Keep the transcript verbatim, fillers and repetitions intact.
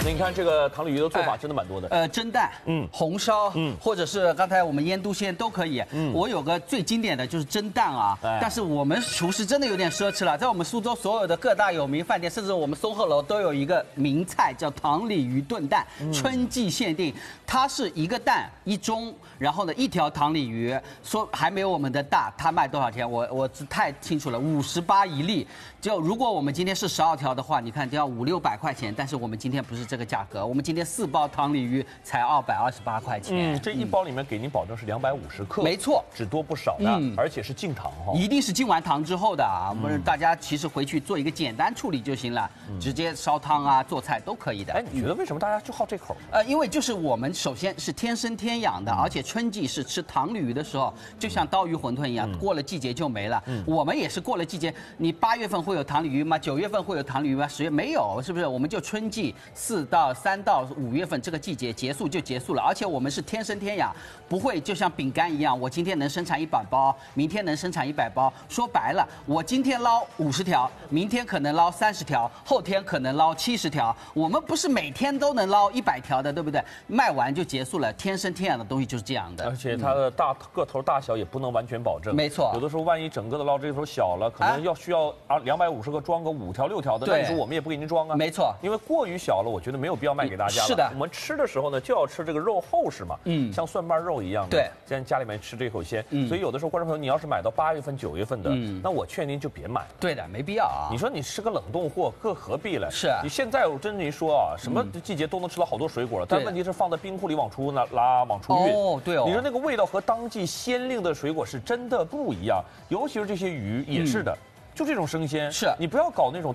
你看这个糖鲤鱼的做法真的蛮多的。 呃，蒸蛋，嗯，红烧，嗯，或者是刚才我们腌笃鲜都可以。嗯，我有个最经典的就是蒸蛋啊，但是我们厨师真的有点奢侈了，在我们苏州所有的各大有名饭店，甚至我们松鹤楼都有一个名菜叫糖鲤鱼炖蛋，春季限定，它是一个蛋一盅，然后呢一条糖鲤鱼，说还没有我们的大，它卖多少钱？我我太清楚了，五十八一粒。就如果我们今天是十二条的话，你看就要五六百块钱，但是我们今天不是这个价格，我们今天四包糖鲤鱼才二百二十八块钱。 嗯，这一包里面给您保证是两百五十克， 没错， 只多不少的，嗯、而且是净糖哈， 一定是浸完糖之后的啊。我们大家其实回去做一个简单处理就行了，嗯、直接烧汤啊、做菜都可以的。 哎，你觉得为什么大家就好这口？ 呃，因为就是我们首先是天生天养的，而且春季是吃糖鲤鱼的时候，就像刀鱼馄饨一样，嗯、过了季节就没了。嗯、我们也是过了季节，你八月份会有糖鲤鱼吗？九月份会有糖鲤鱼吗？十月没有，是不是？我们就春季四到三到五月份这个季节结束就结束了，而且我们是天生天养，不会就像饼干一样，我今天能生产一百包，明天能生产一百包。说白了，我今天捞五十条，明天可能捞三十条，后天可能捞七十条。我们不是每天都能捞一百条的，对不对？卖完就结束了，天生天养的东西就是这样的。 而且它的大个头大小也不能完全保证， 没错。 有的时候万一整个的捞这个时候小了，可能要需要啊两百五十个装个五条六条的，那时候我们也不给您装啊。 没错， 因为过于小了，我觉得没有必要卖给大家了。 是的， 我们吃的时候呢，就要吃这个肉厚实嘛，嗯，像蒜瓣肉一样的。 对， 现在家里面吃这口鲜，所以有的时候观众朋友，你要是买到八月份、九月份的，那我劝您就别买。 对的，没必要啊。 你说你吃个冷冻货，各何必了？ 是啊。 你现在我真跟您说啊，什么季节都能吃到好多水果，但问题是放在冰库里往出呢拉，往出运。 哦，对哦。 你说那个味道和当季鲜令的水果是真的不一样，尤其是这些鱼也是的。就这种生鲜， 是你不要搞那种